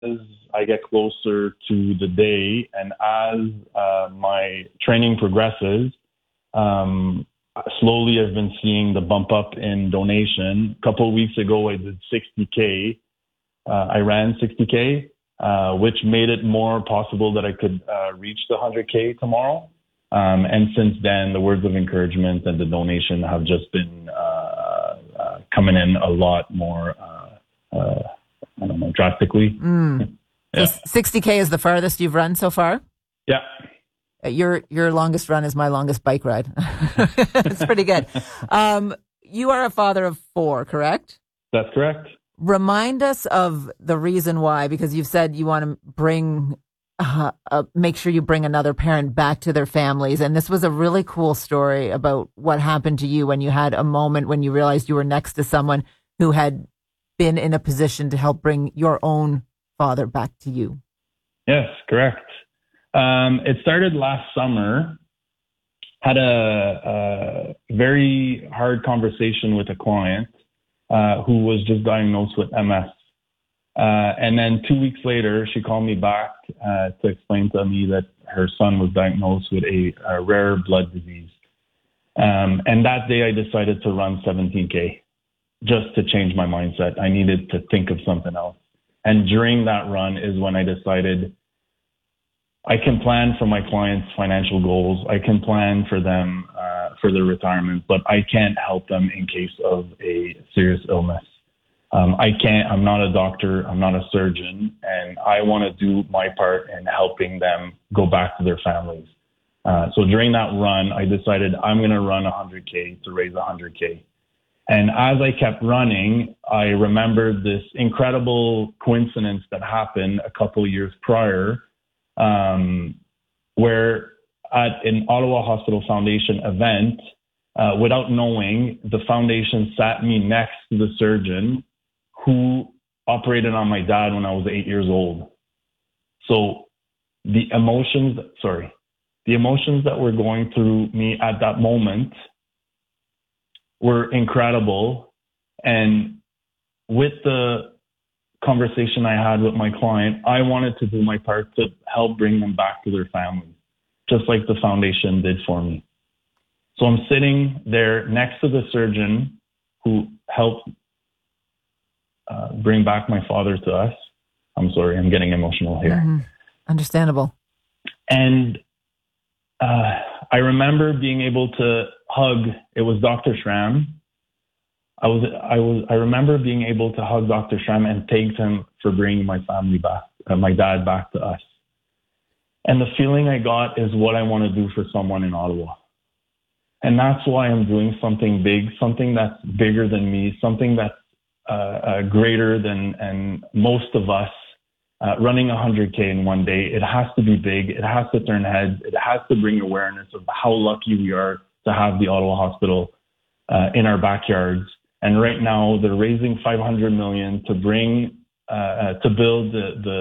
I get closer to the day and as my training progresses, slowly I've been seeing the bump up in donation. A couple of weeks ago, I did 60K. I ran 60K, which made it more possible that I could reach the 100K tomorrow. And since then, the words of encouragement and the donation have just been coming in a lot more, drastically. Yeah. So 60K is the farthest you've run so far? Yeah. Your longest run is my longest bike ride. It's pretty good. You are a father of 4, correct? That's correct. Remind us of the reason why, because you've said you want to bring, make sure you bring another parent back to their families. And this was a really cool story about what happened to you when you had a moment when you realized you were next to someone who had been in a position to help bring your own father back to you. Yes, correct. It started last summer. Had a very hard conversation with a client who was just diagnosed with MS. And then 2 weeks later, she called me back to explain to me that her son was diagnosed with a rare blood disease. And that day I decided to run 17K just to change my mindset. I needed to think of something else. And during that run is when I decided I can plan for my clients' financial goals. I can plan for them for their retirement, but I can't help them in case of a serious illness. I'm not a doctor. I'm not a surgeon. And I want to do my part in helping them go back to their families. So during that run, I decided I'm going to run 100K to raise 100K. And as I kept running, I remembered this incredible coincidence that happened a couple of years prior, where at an Ottawa Hospital Foundation event, without knowing, the foundation sat me next to the surgeon who operated on my dad when I was 8 years old. So the emotions that were going through me at that moment were incredible. And with the conversation I had with my client, I wanted to do my part to help bring them back to their families, just like the foundation did for me. So I'm sitting there next to the surgeon who helped bring back my father to us. I'm sorry, I'm getting emotional here. Mm-hmm. Understandable. And I remember being able to hug. It was Dr. Schramm. I remember being able to hug Dr. Schramm and thank him for bringing my family back, my dad back to us. And the feeling I got is what I want to do for someone in Ottawa. And that's why I'm doing something big, something that's bigger than me, something that's greater than and most of us. Running 100K in one day, it has to be big. It has to turn heads. It has to bring awareness of how lucky we are to have the Ottawa Hospital in our backyards. And right now, they're raising $500 million to bring to build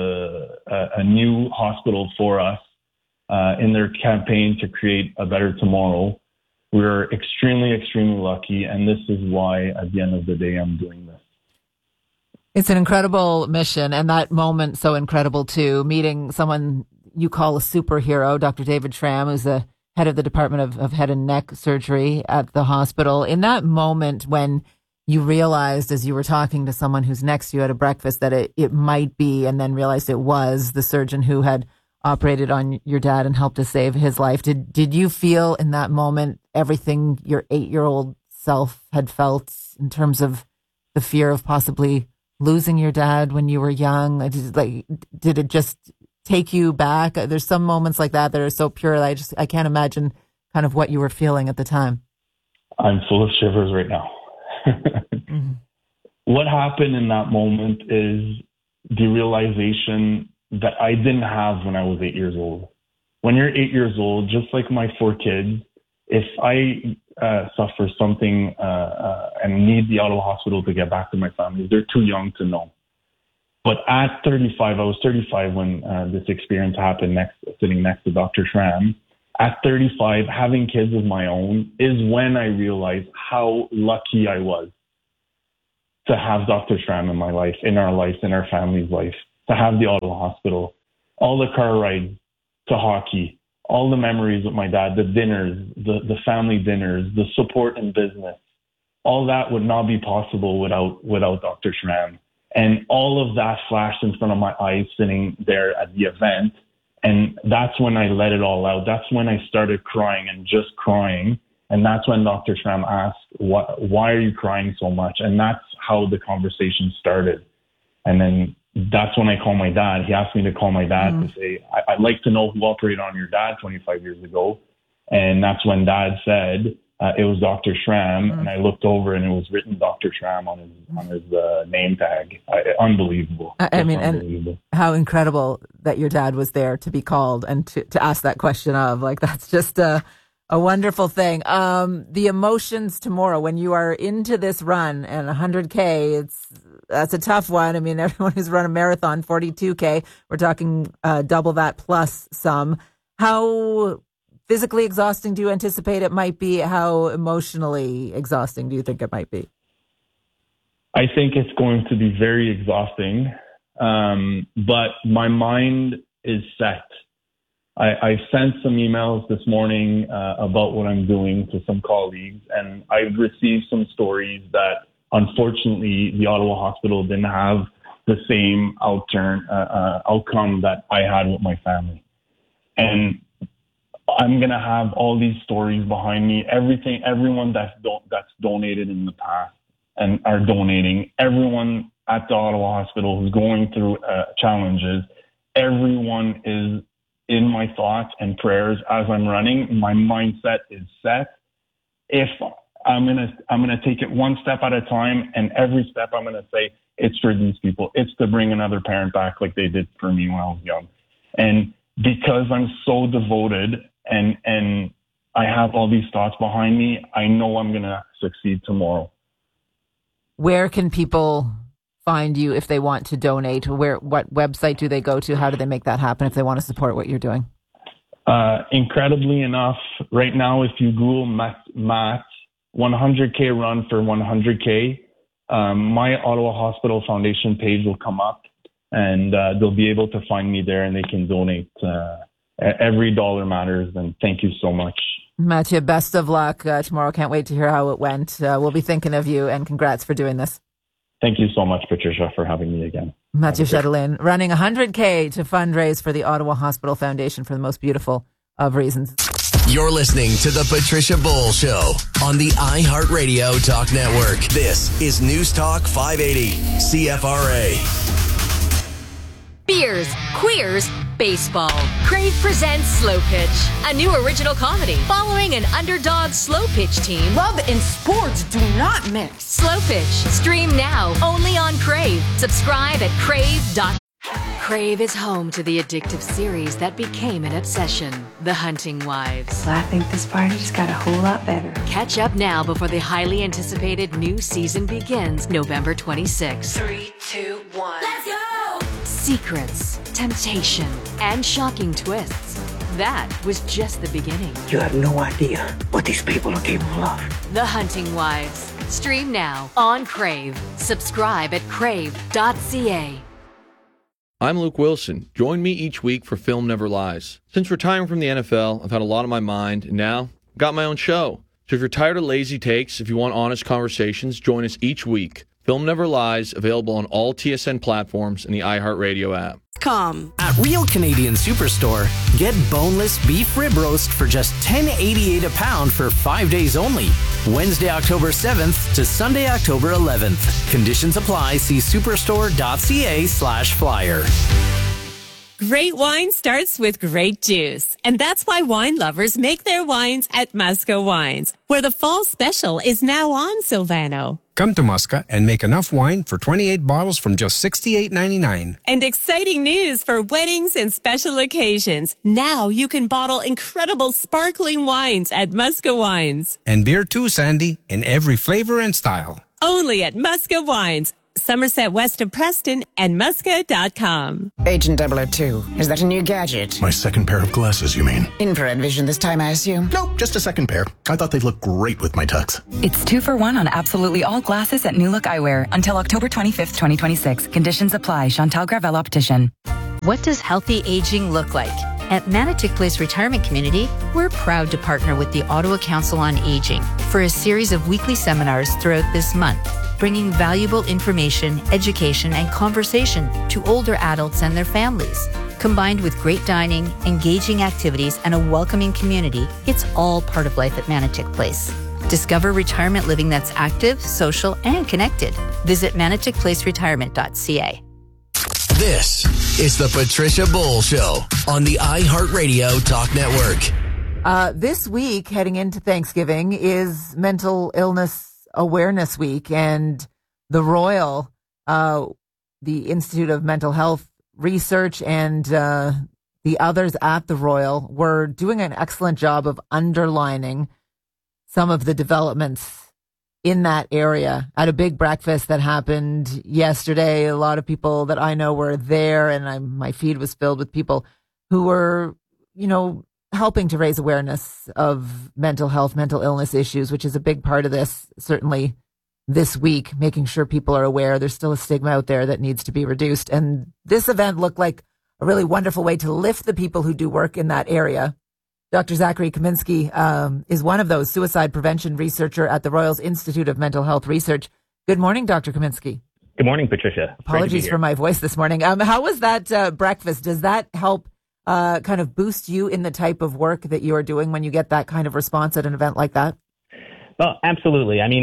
a new hospital for us in their campaign to create a better tomorrow. We're extremely, extremely lucky, and this is why, at the end of the day, I'm doing this. It's an incredible mission, and that moment so incredible too, meeting someone you call a superhero, Dr. David Schramm, who's the head of the Department of Head and Neck Surgery at the hospital. In that moment when you realized, as you were talking to someone who's next to you at a breakfast, that it might be, and then realized it was the surgeon who had operated on your dad and helped to save his life, did you feel in that moment everything your 8-year-old self had felt in terms of the fear of possibly losing your dad when you were young? Did it just take you back? There's some moments like that are so pure. I can't imagine kind of what you were feeling at the time. I'm full of shivers right now. Mm-hmm. What happened in that moment is the realization that I didn't have when I was 8 years old. When you're 8 years old, just like my 4 kids, if I suffer something and need the Ottawa Hospital to get back to my family, they're too young to know. But at 35, I was 35 when this experience happened, sitting next to Dr. Schramm. At 35, having kids of my own is when I realized how lucky I was to have Dr. Schramm in my life, in our life, in our family's life, to have the Ottawa Hospital, all the car rides to hockey, all the memories with my dad, the dinners, the family dinners, the support in business, all that would not be possible without Dr. Schramm. And all of that flashed in front of my eyes sitting there at the event. And that's when I let it all out. That's when I started crying and just crying. And that's when Dr. Schramm asked, why are you crying so much? And that's how the conversation started. And then that's when I called my dad. He asked me to call my dad to say, I'd like to know who operated on your dad 25 years ago. And that's when Dad said, it was Dr. Schramm. And I looked over and it was written Dr. Schramm on his name tag. Unbelievable. I mean, unbelievable. And how incredible that your dad was there to be called and to ask that question of, like, that's just a wonderful thing. The emotions tomorrow when you are into this run and 100K, that's a tough one. I mean, everyone who's run a marathon, 42K, we're talking double that plus some. How physically exhausting do you anticipate it might be? How emotionally exhausting do you think it might be? I think it's going to be very exhausting, but my mind is set. I sent some emails this morning about what I'm doing to some colleagues, and I've received some stories that, unfortunately, the Ottawa Hospital didn't have the same outcome that I had with my family. And I'm going to have all these stories behind me, everyone that's donated in the past and are donating, everyone at the Ottawa Hospital who's going through challenges, everyone is in my thoughts and prayers as I'm running. My mindset is set. If I'm gonna take it one step at a time, and every step I'm gonna say it's for these people. It's to bring another parent back like they did for me when I was young. And because I'm so devoted and I have all these thoughts behind me, I know I'm gonna succeed tomorrow. Where can people find you if they want to donate? What website do they go to? How do they make that happen if they want to support what you're doing? Incredibly enough, right now, if you Google Matt 100K run for 100K, my Ottawa Hospital Foundation page will come up, and they'll be able to find me there, and they can donate. Every dollar matters, and thank you so much. Mathieu, best of luck tomorrow. Can't wait to hear how it went. We'll be thinking of you, and congrats for doing this. Thank you so much, Patricia, for having me again. Mathieu Chatelain, running 100K to fundraise for the Ottawa Hospital Foundation for the most beautiful of reasons. You're listening to The Patricia Bowl Show on the iHeartRadio Talk Network. This is News Talk 580, CFRA. Beers, queers, baseball. Crave presents Slow Pitch, a new original comedy following an underdog slow pitch team. Love and sports do not mix. Slow Pitch. Stream now only on Crave. Subscribe at crave.com. Crave is home to the addictive series that became an obsession, The Hunting Wives. I think this party just got a whole lot better. Catch up now before the highly anticipated new season begins November 26th. 3, 2, 1. Let's go! Secrets, temptation, and shocking twists. That was just the beginning. You have no idea what these people are capable of. The Hunting Wives. Stream now on Crave. Subscribe at crave.ca. I'm Luke Wilson. Join me each week for Film Never Lies. Since retiring from the NFL, I've had a lot on my mind, and now I've got my own show. So if you're tired of lazy takes, if you want honest conversations, join us each week. Film Never Lies, available on all TSN platforms and the iHeartRadio app. At Real Canadian Superstore, get boneless beef rib roast for just $10.88 a pound for 5 days only. Wednesday, October 7th to Sunday, October 11th. Conditions apply. See superstore.ca/flyer. Great wine starts with great juice. And that's why wine lovers make their wines at Musca Wines, where the fall special is now on, Silvano. Come to Musca and make enough wine for 28 bottles from just $68.99. And exciting news for weddings and special occasions. Now you can bottle incredible sparkling wines at Musca Wines. And beer too, Sandy, in every flavor and style. Only at Musca Wines, Somerset west of Preston, and Musca.com. Agent 002, is that a new gadget? My second pair of glasses, you mean? Infrared vision this time, I assume? Nope, just a second pair. I thought they'd look great with my tux. It's 2 for 1 on absolutely all glasses at New Look Eyewear until October 25th, 2026. Conditions apply. Chantal Gravel Optician. What does healthy aging look like? At Manotick Place Retirement Community, we're proud to partner with the Ottawa Council on Aging for a series of weekly seminars throughout this month, bringing valuable information, education, and conversation to older adults and their families. Combined with great dining, engaging activities, and a welcoming community, it's all part of life at Manotick Place. Discover retirement living that's active, social, and connected. Visit manotickplaceretirement.ca. This is the Patricia Bowl Show on the iHeartRadio Talk Network. This week, heading into Thanksgiving, is Mental Illness Awareness Week, and the Royal, the Institute of Mental Health Research, and the others at the Royal were doing an excellent job of underlining some of the developments in that area at a big breakfast that happened yesterday. A lot of people that I know were there, and my feed was filled with people who were, helping to raise awareness of mental health, mental illness issues, which is a big part of this, certainly this week, making sure people are aware there's still a stigma out there that needs to be reduced. And this event looked like a really wonderful way to lift the people who do work in that area. Dr. Zachary Kaminsky is one of those, suicide prevention researcher at the Royals Institute of Mental Health Research. Good morning, Dr. Kaminsky. Good morning, Patricia. Apologies for my voice this morning. How was that breakfast? Does that help kind of boost you in the type of work that you are doing when you get that kind of response at an event like that? Well, absolutely. I mean,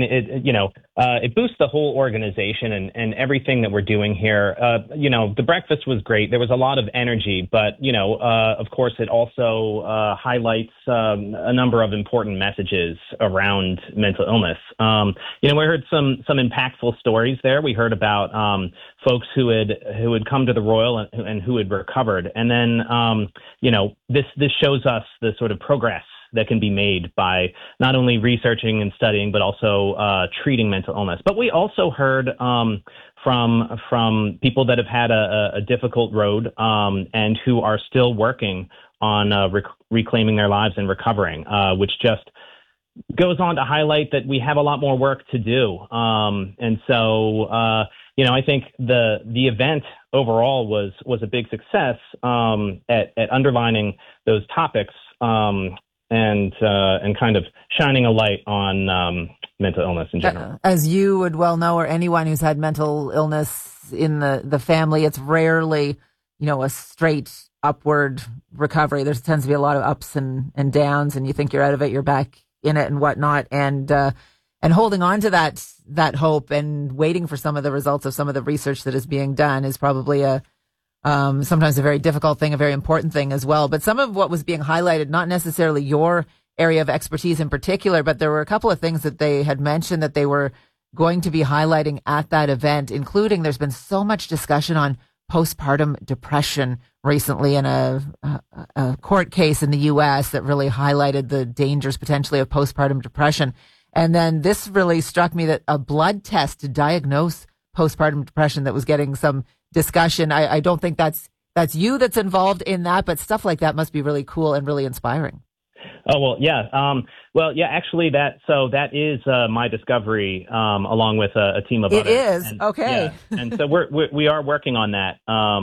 it boosts the whole organization and everything that we're doing here. The breakfast was great. There was a lot of energy, but, of course, it also highlights a number of important messages around mental illness. We heard some impactful stories there. We heard about folks who had come to the Royal and who had recovered. And then, this shows us the sort of progress that can be made by not only researching and studying, but also treating mental illness. But we also heard from people that have had a difficult road and who are still working on reclaiming their lives and recovering, which just goes on to highlight that we have a lot more work to do. And so, I think the event overall was a big success at underlining those topics. And kind of shining a light on mental illness in general. As you would well know, or anyone who's had mental illness in the family, it's rarely, a straight upward recovery. There tends to be a lot of ups and downs, and you think you're out of it, you're back in it and whatnot. And holding on to that hope and waiting for some of the results of some of the research that is being done is probably sometimes a very difficult thing, a very important thing as well. But some of what was being highlighted, not necessarily your area of expertise in particular, but there were a couple of things that they had mentioned that they were going to be highlighting at that event, including there's been so much discussion on postpartum depression recently in a court case in the U.S. that really highlighted the dangers potentially of postpartum depression. And then this really struck me that a blood test to diagnose postpartum depression that was getting some discussion. I don't think that's you that's involved in that, but stuff like that must be really cool and really inspiring. Oh, well, yeah. Actually that is my discovery, along with a team of others. It is. And, okay. Yeah. And so we are working on that,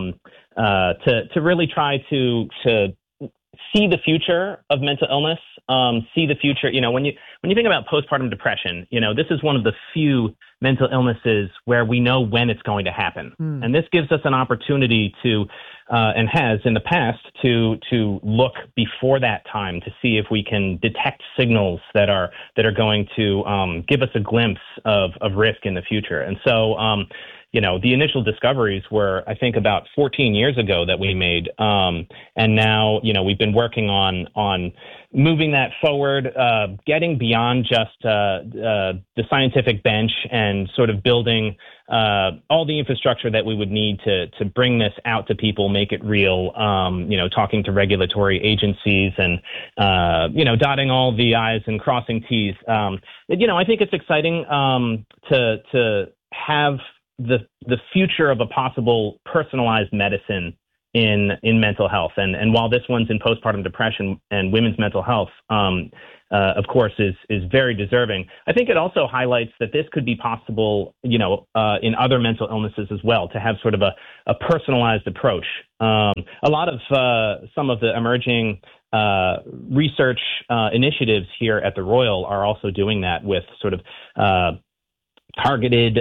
to really try to see the future of mental illness, see the future. When you think about postpartum depression, this is one of the few mental illnesses where we know when it's going to happen. And this gives us an opportunity to, and has in the past, to look before that time to see if we can detect signals that are going to give us a glimpse of risk in the future. And so, the initial discoveries were, I think, about 14 years ago that we made. And now, we've been working on moving that forward, getting beyond just the scientific bench and sort of building all the infrastructure that we would need to bring this out to people, make it real, talking to regulatory agencies and, dotting all the I's and crossing T's. I think it's exciting to have the future of a possible personalized medicine in mental health. And while this one's in postpartum depression and women's mental health, of course, is very deserving, I think it also highlights that this could be possible, in other mental illnesses as well, to have sort of a personalized approach. A lot of some of the emerging research initiatives here at the Royal are also doing that with sort of targeted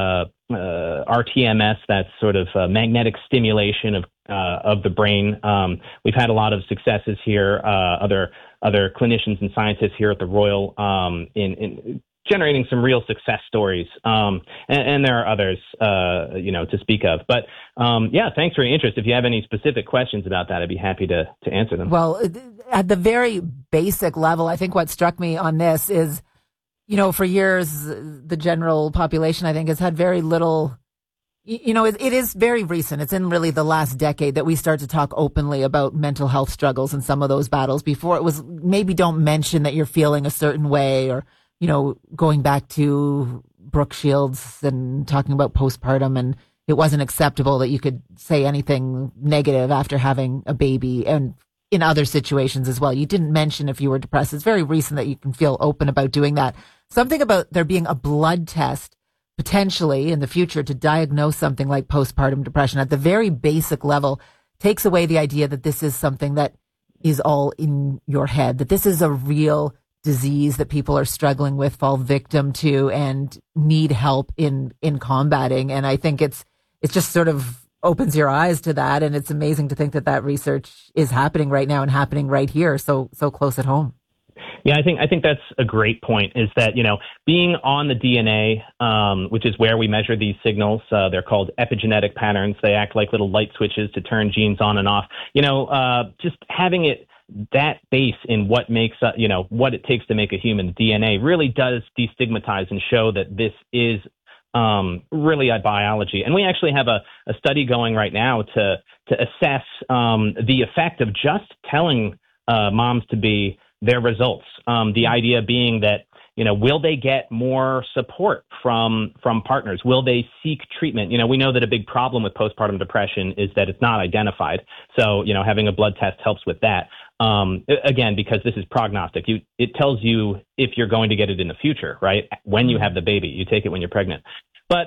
RTMS, that's sort of magnetic stimulation of the brain. We've had a lot of successes here. Other clinicians and scientists here at the Royal in generating some real success stories. And there are others, to speak of. But thanks for your interest. If you have any specific questions about that, I'd be happy to answer them. Well, at the very basic level, I think what struck me on this is, for years, the general population, I think, has had very little, it is very recent. It's in really the last decade that we start to talk openly about mental health struggles and some of those battles. Before, it was maybe don't mention that you're feeling a certain way, or, going back to Brooke Shields and talking about postpartum, and it wasn't acceptable that you could say anything negative after having a baby. And in other situations as well, you didn't mention if you were depressed. It's very recent that you can feel open about doing that. Something about there being a blood test potentially in the future to diagnose something like postpartum depression at the very basic level takes away the idea that this is something that is all in your head, that this is a real disease that people are struggling with, fall victim to, and need help in combating. And I think it's just sort of opens your eyes to that. And it's amazing to think that research is happening right now and happening right here, so close at home. Yeah, I think that's a great point, is that, being on the DNA, which is where we measure these signals, they're called epigenetic patterns. They act like little light switches to turn genes on and off. Just having it that base in what makes, what it takes to make a human DNA really does destigmatize and show that this is really a biology. And we actually have a study going right now to assess the effect of just telling moms to be their results. The idea being that, will they get more support from partners? Will they seek treatment? We know that a big problem with postpartum depression is that it's not identified. So, having a blood test helps with that. Again, because this is prognostic. It tells you if you're going to get it in the future, right? When you have the baby, you take it when you're pregnant. But,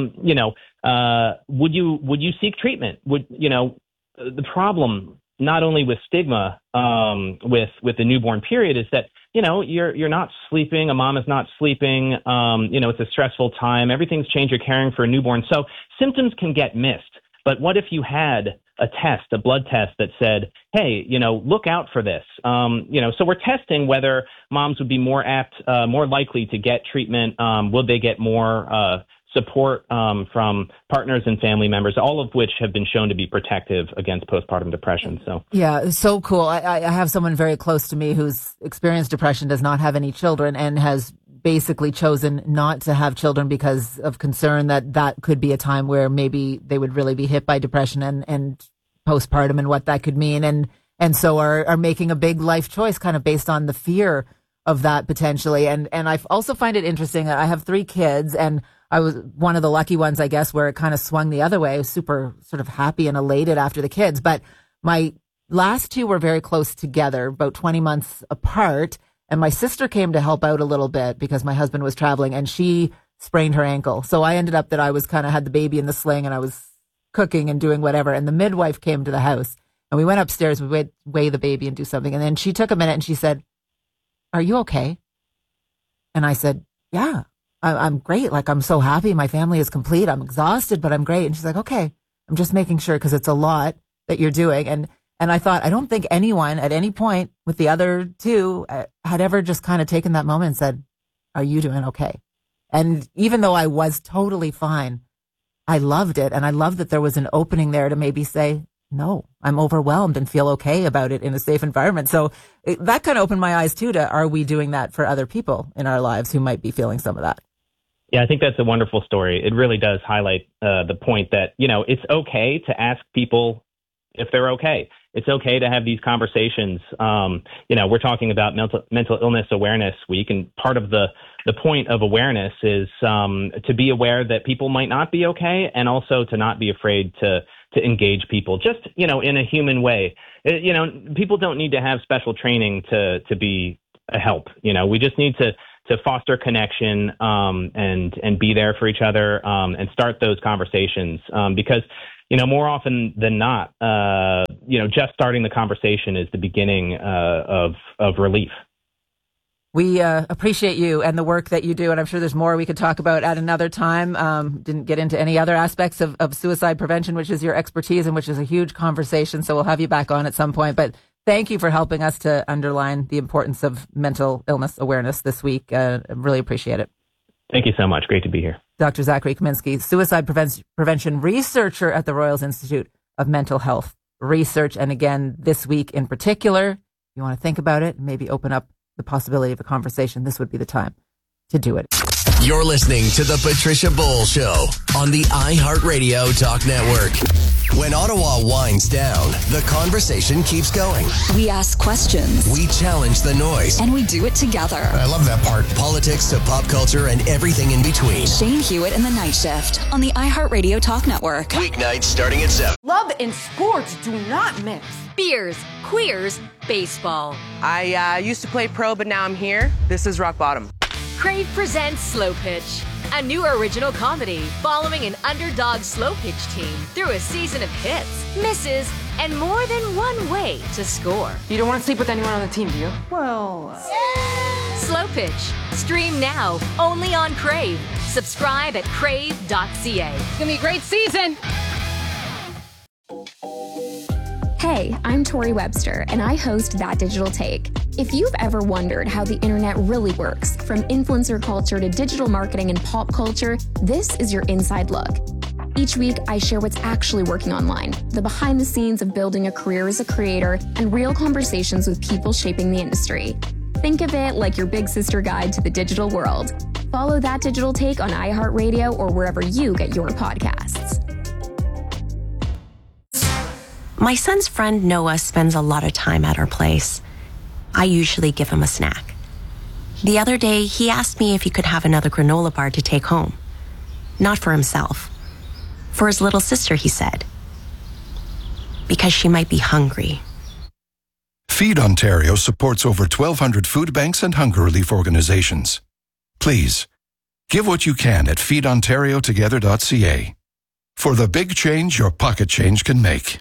would you seek treatment? The problem, not only with stigma, with the newborn period, is that, you're not sleeping. A mom is not sleeping. It's a stressful time. Everything's changed. You're caring for a newborn. So symptoms can get missed. But what if you had a blood test that said, hey, look out for this. So we're testing whether moms would be more likely to get treatment. Will they get more support from partners and family members, all of which have been shown to be protective against postpartum depression. So yeah, so cool. I have someone very close to me who's experienced depression, does not have any children, and has basically chosen not to have children because of concern that could be a time where maybe they would really be hit by depression and postpartum and what that could mean. And so are making a big life choice kind of based on the fear of that potentially. And I also find it interesting that I have 3 kids, and I was one of the lucky ones, I guess, where it kind of swung the other way. I was super sort of happy and elated after the kids. But my last 2 were very close together, about 20 months apart. And my sister came to help out a little bit because my husband was traveling, and she sprained her ankle. So I ended up that I was kind of had the baby in the sling, and I was cooking and doing whatever. And the midwife came to the house, and we went upstairs, we would weigh the baby and do something. And then she took a minute and she said, "Are you okay?" And I said, "Yeah, I'm great. Like, I'm so happy. My family is complete. I'm exhausted, but I'm great." And she's like, "Okay, I'm just making sure because it's a lot that you're doing." And I thought, I don't think anyone at any point with the other 2 had ever just kind of taken that moment and said, "Are you doing okay?" And even though I was totally fine, I loved it. And I loved that there was an opening there to maybe say, no, I'm overwhelmed, and feel okay about it in a safe environment. So that kind of opened my eyes too to, are we doing that for other people in our lives who might be feeling some of that? Yeah, I think that's a wonderful story. It really does highlight the point that, it's okay to ask people if they're okay. It's okay to have these conversations. We're talking about mental illness awareness week, and part of the point of awareness is to be aware that people might not be okay, and also to not be afraid to engage people just, in a human way. People don't need to have special training to be a help. We just need to foster connection and be there for each other and start those conversations because, more often than not, just starting the conversation is the beginning of relief. We appreciate you and the work that you do, and I'm sure there's more we could talk about at another time. Didn't get into any other aspects of suicide prevention, which is your expertise and which is a huge conversation, so we'll have you back on at some point. But thank you for helping us to underline the importance of mental illness awareness this week. I really appreciate it. Thank you so much. Great to be here. Dr. Zachary Kaminsky, suicide prevention researcher at the Royals Institute of Mental Health Research. And again, this week in particular, you want to think about it, maybe open up the possibility of a conversation, this would be the time to do it. You're listening to The Patricia Bowles Show on the iHeartRadio Talk Network. When Ottawa winds down, the conversation keeps going. We ask questions. We challenge the noise. And we do it together. I love that part. Politics to pop culture and everything in between. Shane Hewitt and the Night Shift on the iHeartRadio Talk Network. Weeknights starting at 7. Love and sports do not mix. Beers, queers, baseball. I used to play pro, but now I'm here. This is rock bottom. Crave presents Slow Pitch, a new original comedy following an underdog slow pitch team through a season of hits, misses, and more than one way to score. You don't want to sleep with anyone on the team, do you? Well... Slow Pitch. Stream now, only on Crave. Subscribe at crave.ca. It's going to be a great season. Hey, I'm Tori Webster, and I host That Digital Take. If you've ever wondered how the internet really works, from influencer culture to digital marketing and pop culture, this is your inside look. Each week, I share what's actually working online, the behind the scenes of building a career as a creator, and real conversations with people shaping the industry. Think of it like your big sister guide to the digital world. Follow That Digital Take on iHeartRadio or wherever you get your podcasts. My son's friend Noah spends a lot of time at our place. I usually give him a snack. The other day, he asked me if he could have another granola bar to take home. Not for himself. For his little sister, he said. Because she might be hungry. Feed Ontario supports over 1,200 food banks and hunger relief organizations. Please, give what you can at feedontariotogether.ca. For the big change your pocket change can make.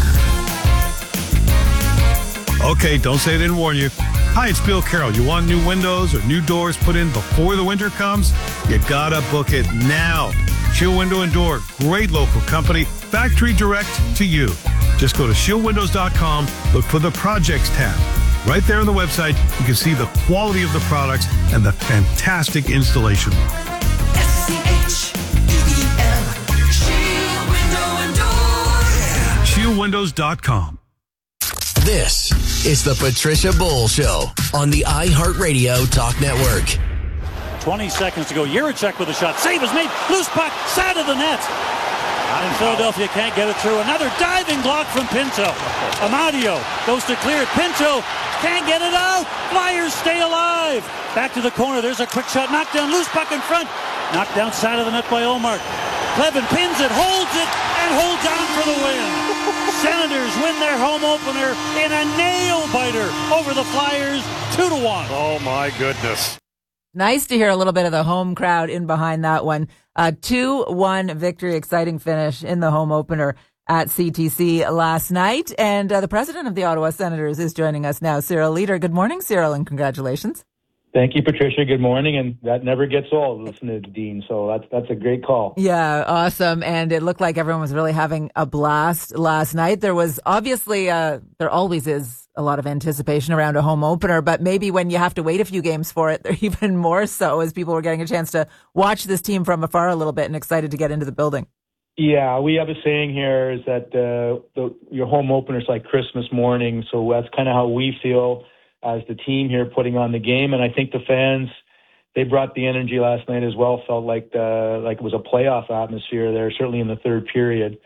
Okay, don't say I didn't warn you. Hi, it's Bill Carroll. You want new windows or new doors put in before the winter comes? You gotta book it now. Shield Window and Door, great local company, factory direct to you. Just go to shieldwindows.com, look for the Projects tab. Right there on the website, you can see the quality of the products and the fantastic installation work. SCHEEM, Shield Window and Door. Yeah. Shieldwindows.com. This is the Patricia Bowles Show on the iHeartRadio Talk Network. 20 seconds to go. Jiricek with a shot. Save is made. Loose puck. Side of the net. Out in Philadelphia. Can't get it through. Another diving block from Pinto. Amadio goes to clear it. Pinto can't get it out. Flyers stay alive. Back to the corner. There's a quick shot. Knocked down. Loose puck in front. Knocked down side of the net by Olmark. Clevin pins it. Holds it. And holds on for the win. Senators win their home opener in a nail-biter over the Flyers, 2-1. Oh, my goodness. Nice to hear a little bit of the home crowd in behind that one. 2-1 victory, exciting finish in the home opener at CTC last night. And the president of the Ottawa Senators is joining us now, Cyril Leader. Good morning, Cyril, and congratulations. Thank you, Patricia. Good morning. And that never gets old, listening to Dean. So that's a great call. Yeah, awesome. And it looked like everyone was really having a blast last night. There was obviously, there always is a lot of anticipation around a home opener, but maybe when you have to wait a few games for it, there even more so as people were getting a chance to watch this team from afar a little bit and excited to get into the building. Yeah, we have a saying here is that your home opener is like Christmas morning. So that's kind of how we feel as the team here putting on the game. And I think the fans, they brought the energy last night as well. Felt like it was a playoff atmosphere there, certainly in the third period.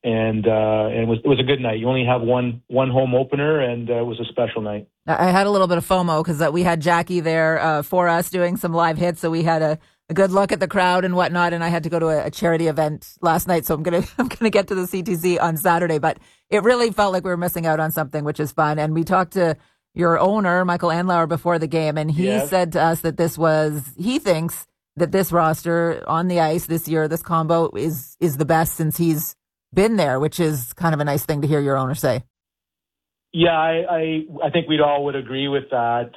And it was a good night. You only have one home opener, and it was a special night. I had a little bit of FOMO because we had Jackie there for us doing some live hits, so we had a good look at the crowd and whatnot. And I had to go to a charity event last night, so I'm gonna get to the CTC on Saturday. But it really felt like we were missing out on something, which is fun. And we talked to your owner, Michael Andlauer, before the game, and he said to us that he thinks that this roster on the ice this year, this combo is the best since he's been there, which is kind of a nice thing to hear your owner say. Yeah, I think we'd all would agree with that.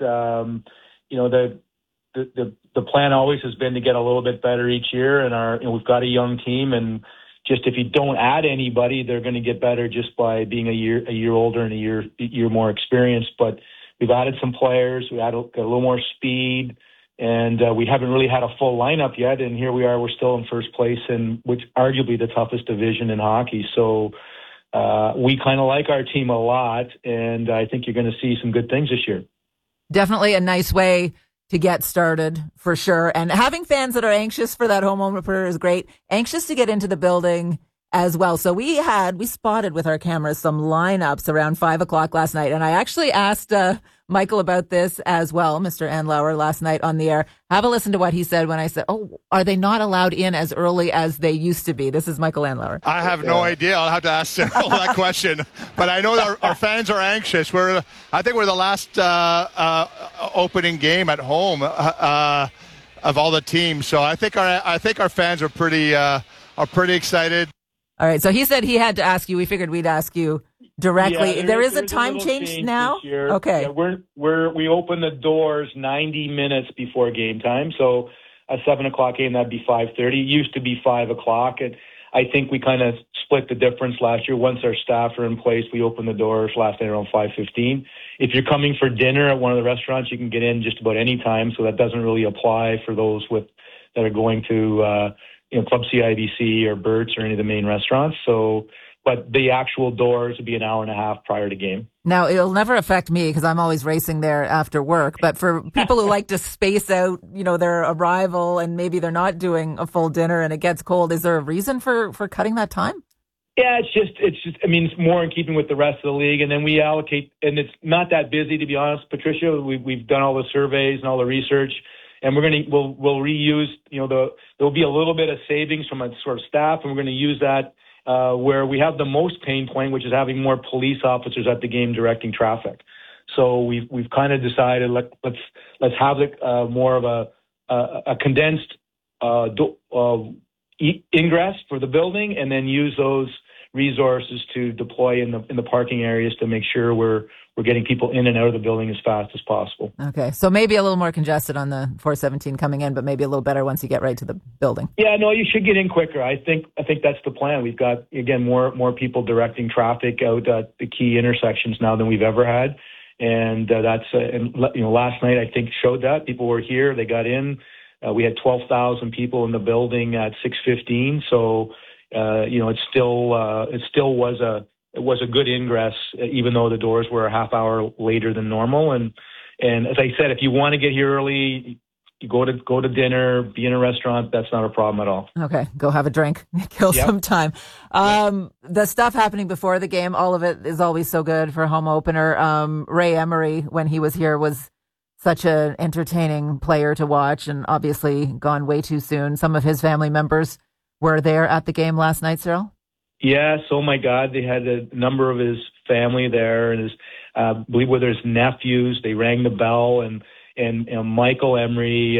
The plan always has been to get a little bit better each year, and we've got a young team, and just if you don't add anybody, they're going to get better just by being a year older and a year more experienced. But we've added some players, got a little more speed. And we haven't really had a full lineup yet, and here we are. We're still in first place in which arguably the toughest division in hockey. So we kind of like our team a lot, and I think you're going to see some good things this year. Definitely a nice way to get started, for sure. And having fans that are anxious for that home opener is great. Anxious to get into the building as well. So we spotted with our cameras some lineups around 5:00 last night, and I actually asked Michael about this as well, Mr. Andlauer, last night on the air. Have a listen to what he said when I said, are they not allowed in as early as they used to be? This is Michael Andlauer. I have no idea. I'll have to ask Cyril that question. But I know that our fans are anxious. I think we're the last opening game at home of all the teams. So I think our fans are pretty excited. All right. So he said he had to ask you. We figured we'd ask you directly. Yeah, there is a time change now? Okay. Yeah, we open the doors 90 minutes before game time. So a 7:00 game, that'd be 5:30. It used to be 5:00. And I think we kind of split the difference last year. Once our staff are in place, we open the doors last night around 5:15. If you're coming for dinner at one of the restaurants, you can get in just about any time. So that doesn't really apply for those that are going to, Club CIBC or Bert's or any of the main restaurants. So, but the actual doors would be an hour and a half prior to game. Now, it'll never affect me because I'm always racing there after work. But for people who like to space out, their arrival and maybe they're not doing a full dinner and it gets cold, is there a reason for cutting that time? Yeah, it's just. It's more in keeping with the rest of the league, and then we allocate, and it's not that busy, to be honest, Patricia. We've done all the surveys and all the research. And we'll reuse, there'll be a little bit of savings from a sort of staff, and we're going to use that where we have the most pain point, which is having more police officers at the game directing traffic. So we've kind of decided let's have it more of a condensed ingress for the building, and then use those resources to deploy in the parking areas to make sure we're getting people in and out of the building as fast as possible. Okay, so maybe a little more congested on the 417 coming in, but maybe a little better once you get right to the building. Yeah, no, you should get in quicker. I think that's the plan. We've got, again, more people directing traffic out at the key intersections now than we've ever had, and last night I think showed that people were here, they got in. We had 12,000 people in the building at 6:15, so it still was a good ingress, even though the doors were a half hour later than normal. And as I said, if you want to get here early, you go to dinner, be in a restaurant. That's not a problem at all. Okay, go have a drink, kill some time. The stuff happening before the game, all of it is always so good for a home opener. Ray Emery, when he was here, was such an entertaining player to watch, and obviously gone way too soon. Some of his family members were there at the game last night, Cyril? Yes, oh my God, they had a number of his family there, and I believe whether his nephews. They rang the bell, and Michael Emery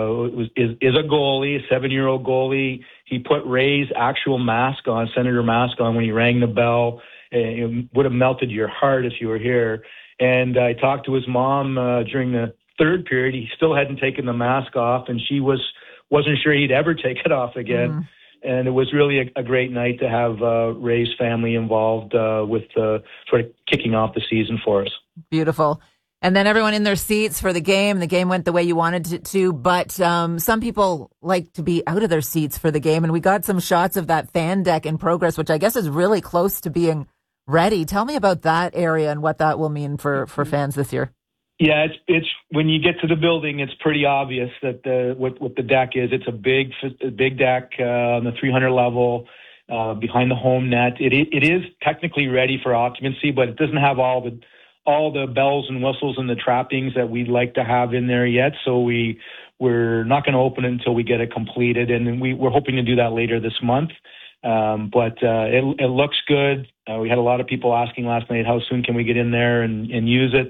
is a goalie, a 7-year-old goalie. He put Ray's actual mask on, Senator mask on, when he rang the bell. It would have melted your heart if you were here. And I talked to his mom during the third period. He still hadn't taken the mask off, and she wasn't sure he'd ever take it off again. Mm. And it was really a great night to have Ray's family involved with sort of kicking off the season for us. Beautiful. And then everyone in their seats for the game. The game went the way you wanted it to, but some people like to be out of their seats for the game. And we got some shots of that fan deck in progress, which I guess is really close to being ready. Tell me about that area and what that will mean for fans this year. Yeah, it's when you get to the building, it's pretty obvious that what the deck is. It's a big deck on the 300 level. behind the home net. It is technically ready for occupancy, but it doesn't have all the bells and whistles and the trappings that we'd like to have in there yet. So we're not going to open it until we get it completed, and we're hoping to do that later this month. But it looks good. We had a lot of people asking last night, how soon can we get in there and use it?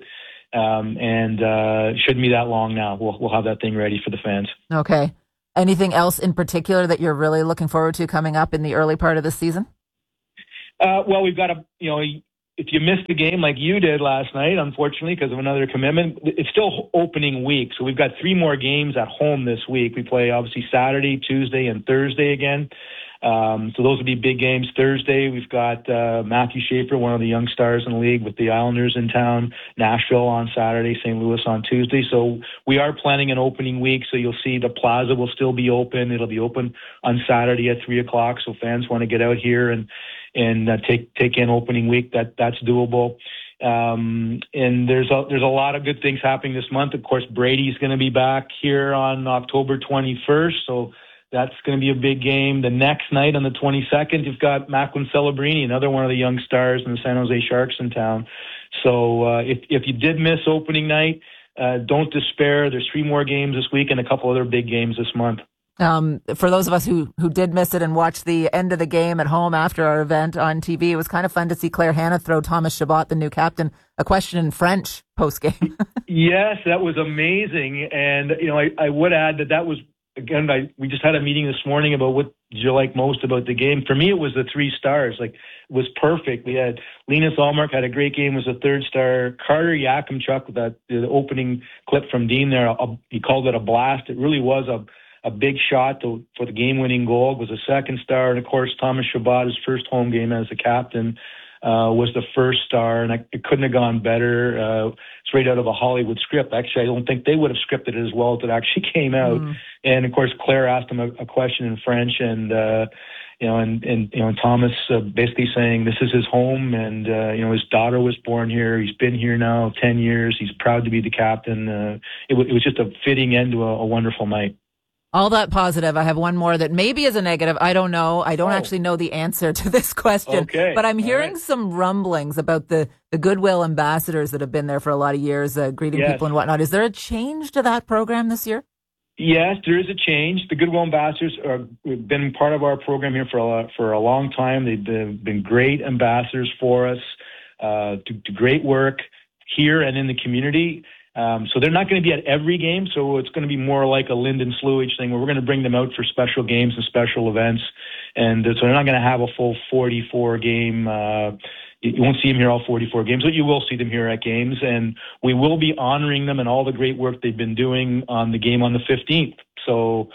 It shouldn't be that long now. We'll have that thing ready for the fans. Okay. Anything else in particular that you're really looking forward to coming up in the early part of the season? Well, we've got if you missed the game like you did last night, unfortunately, because of another commitment, it's still opening week. So we've got 3 more games at home this week. We play obviously Saturday, Tuesday, and Thursday again. So those would be big games. Thursday, we've got Matthew Schaefer, one of the young stars in the league, with the Islanders in town. Nashville on Saturday, St. Louis on Tuesday. So we are planning an opening week. So you'll see the plaza will still be open. It'll be open on Saturday at 3:00. So fans want to get out here and take in opening week. That's doable. And there's a lot of good things happening this month. Of course, Brady's going to be back here on October 21st. So that's going to be a big game. The next night on the 22nd, you've got Macklin Celebrini, another one of the young stars in the San Jose Sharks in town. So if you did miss opening night, don't despair. There's 3 more games this week and a couple other big games this month. For those of us who did miss it and watched the end of the game at home after our event on TV, it was kind of fun to see Claire Hanna throw Thomas Chabot, the new captain, a question in French post-game. Yes, that was amazing. And, I would add that was, again, we just had a meeting this morning about what did you like most about the game. For me, it was the 3 stars. Like, it was perfect. We had Linus Ullmark had a great game, was a 3rd star. Carter Yakimchuk, the opening clip from Dean there, he called it a blast. It really was a big shot for the game-winning goal. It was a 2nd star. And, of course, Thomas Chabot, his first home game as a captain, was the 1st star, and it couldn't have gone better. It's right out of a Hollywood script. Actually, I don't think they would have scripted it as well as it actually came out. And of course, Claire asked him a question in French, and Thomas basically saying this is his home, and his daughter was born here. He's been here now 10 years. He's proud to be the captain. It was just a fitting end to a wonderful night. All that positive. I have one more that maybe is a negative. I don't know. I don't actually know the answer to this question. Okay. But I'm hearing some rumblings about the Goodwill ambassadors that have been there for a lot of years, greeting people and whatnot. Is there a change to that program this year? Yes, there is a change. The Goodwill ambassadors have been part of our program here for a long time. They've been great ambassadors for us, do great work here and in the community. So they're not going to be at every game, so it's going to be more like a Lyndon Sluich thing where we're going to bring them out for special games and special events. And so they're not going to have a full 44 game. You won't see them here all 44 games, but you will see them here at games. And we will be honoring them and all the great work they've been doing on the game on the 15th. So,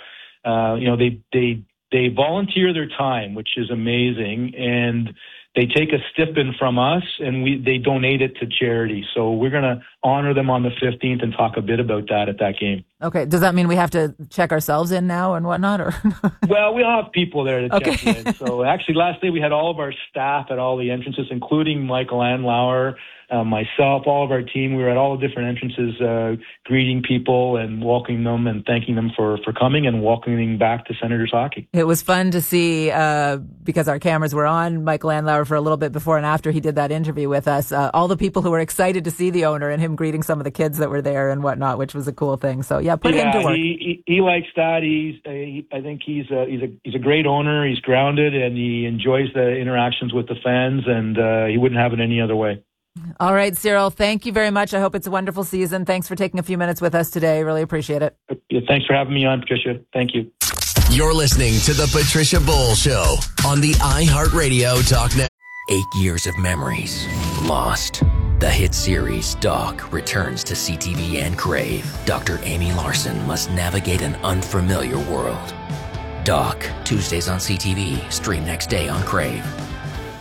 they volunteer their time, which is amazing. And they take a stipend from us, and they donate it to charity. So we're going to honor them on the 15th and talk a bit about that at that game. Okay. Does that mean we have to check ourselves in now and whatnot? Or Well, we'll have people there to check in. So actually, last day we had all of our staff at all the entrances, including Michael Andlauer, myself, all of our team. We were at all the different entrances, greeting people and welcoming them and thanking them for coming and welcoming back to Senators hockey. It was fun to see, because our cameras were on Michael Andlauer for a little bit before and after he did that interview with us, all the people who were excited to see the owner and him greeting some of the kids that were there and whatnot, which was a cool thing. So put him to work. He likes that. I think he's a great owner. He's grounded and he enjoys the interactions with the fans, and he wouldn't have it any other way. All right, Cyril, thank you very much. I hope it's a wonderful season. Thanks for taking a few minutes with us today. Really appreciate it. Yeah, thanks for having me on, Patricia. Thank you. You're listening to The Patricia Bowl Show on the iHeartRadio Talk Network. 8 years of memories lost. The hit series Doc returns to CTV and Crave. Dr. Amy Larson must navigate an unfamiliar world. Doc, Tuesdays on CTV, stream next day on Crave.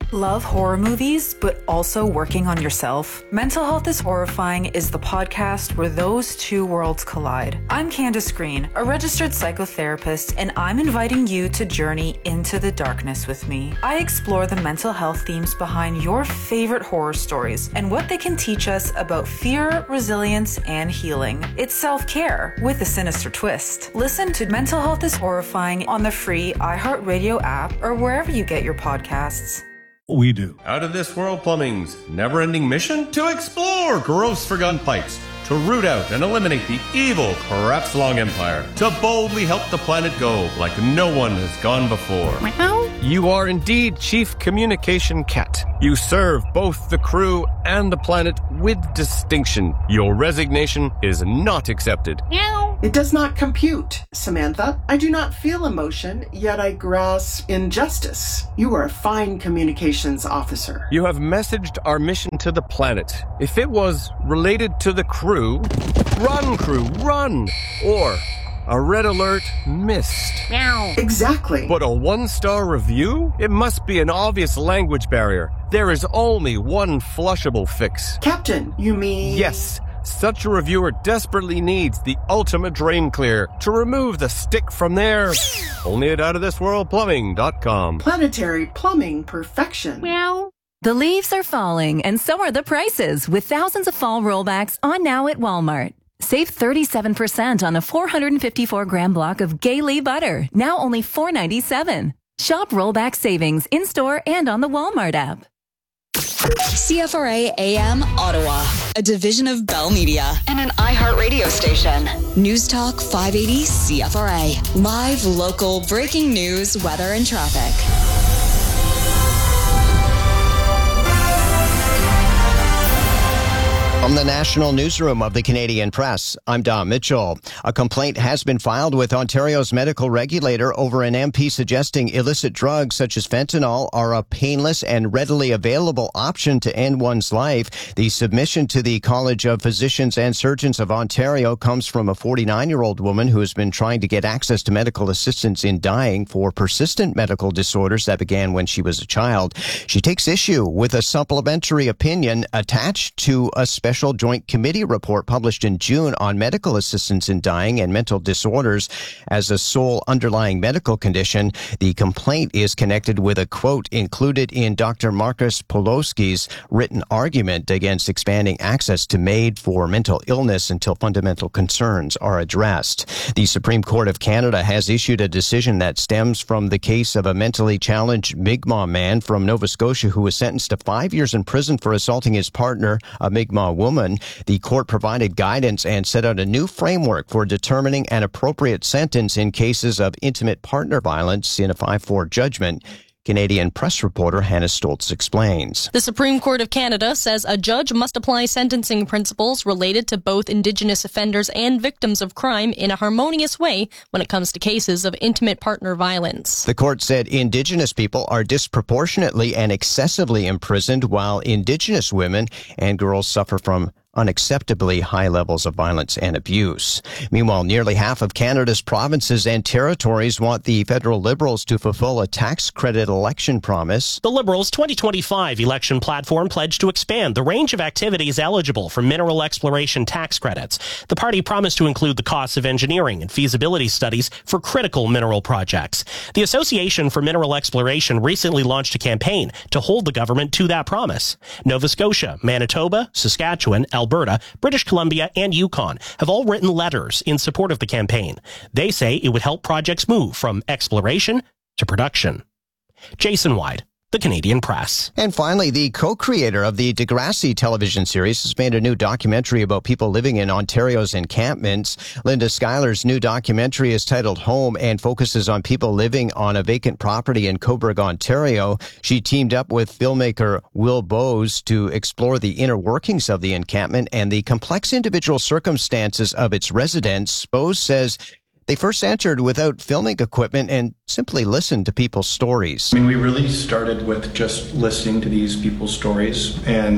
Love horror movies, but also working on yourself? Mental Health is Horrifying is the podcast where those two worlds collide. I'm Candace Green, a registered psychotherapist, and I'm inviting you to journey into the darkness with me. I explore the mental health themes behind your favorite horror stories and what they can teach us about fear, resilience, and healing. It's self-care with a sinister twist. Listen to Mental Health is Horrifying on the free iHeartRadio app or wherever you get your podcasts. We do. Out of This World Plumbing's never-ending mission to explore gross forgotten pipes, to root out and eliminate the evil Crapslong Empire, to boldly help the planet go like no one has gone before. You are indeed Chief Communication Cat. You serve both the crew and the planet with distinction. Your resignation is not accepted. It does not compute, Samantha. I do not feel emotion, yet I grasp injustice. You are a fine communications officer. You have messaged our mission to the planet. If it was related to the crew, run! Or a red alert missed. Exactly. But a 1-star review? It must be an obvious language barrier. There is only one flushable fix. Captain, you mean? Yes. Such a reviewer desperately needs the ultimate drain clear to remove the stick from there. Only at outofthisworldplumbing.com. Planetary plumbing perfection. The leaves are falling, and so are the prices, with thousands of fall rollbacks on now at Walmart. Save 37% on a 454-gram block of Gaylee butter, now only $4.97. Shop rollback savings in-store and on the Walmart app. CFRA AM Ottawa, a division of Bell Media and an iHeartRadio station. News Talk 580 CFRA. Live, local, breaking news, weather, and traffic. From the National Newsroom of the Canadian Press, I'm Dom Mitchell. A complaint has been filed with Ontario's medical regulator over an MP suggesting illicit drugs such as fentanyl are a painless and readily available option to end one's life. The submission to the College of Physicians and Surgeons of Ontario comes from a 49-year-old woman who has been trying to get access to medical assistance in dying for persistent medical disorders that began when she was a child. She takes issue with a supplementary opinion attached to a special Joint Committee report published in June on medical assistance in dying and mental disorders as a sole underlying medical condition. The complaint is connected with a quote included in Dr. Marcus Poloski's written argument against expanding access to MAID for mental illness until fundamental concerns are addressed. The Supreme Court of Canada has issued a decision that stems from the case of a mentally challenged Mi'kmaq man from Nova Scotia who was sentenced to 5 years in prison for assaulting his partner, a Mi'kmaq woman. The court provided guidance and set out a new framework for determining an appropriate sentence in cases of intimate partner violence in a 5-4 judgment. Canadian Press reporter Hannah Stoltz explains. The Supreme Court of Canada says a judge must apply sentencing principles related to both Indigenous offenders and victims of crime in a harmonious way when it comes to cases of intimate partner violence. The court said Indigenous people are disproportionately and excessively imprisoned, while Indigenous women and girls suffer from unacceptably high levels of violence and abuse. Meanwhile, nearly half of Canada's provinces and territories want the federal Liberals to fulfill a tax credit election promise. The Liberals' 2025 election platform pledged to expand the range of activities eligible for mineral exploration tax credits. The party promised to include the costs of engineering and feasibility studies for critical mineral projects. The Association for Mineral Exploration recently launched a campaign to hold the government to that promise. Nova Scotia, Manitoba, Saskatchewan, Alberta, British Columbia, and Yukon have all written letters in support of the campaign. They say it would help projects move from exploration to production. Jason Wyde, The Canadian Press. And finally, the co-creator of the Degrassi television series has made a new documentary about people living in Ontario's encampments. Linda Schuyler's new documentary is titled Home and focuses on people living on a vacant property in Cobourg, Ontario. She teamed up with filmmaker Will Bowes to explore the inner workings of the encampment and the complex individual circumstances of its residents. Bowes says they first entered without filming equipment and simply listened to people's stories. I mean, we really started with just listening to these people's stories, and